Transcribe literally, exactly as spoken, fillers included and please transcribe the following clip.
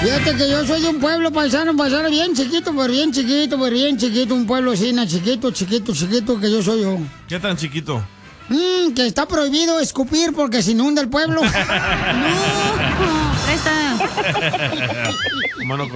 Fíjate que yo soy de un pueblo paisano, paisano bien chiquito, pero bien chiquito, pero bien chiquito, un pueblo así, chiquito, chiquito, chiquito, que yo soy yo. ¿Qué tan chiquito? Mmm, que está prohibido escupir porque se inunda el pueblo. No, presta. Mano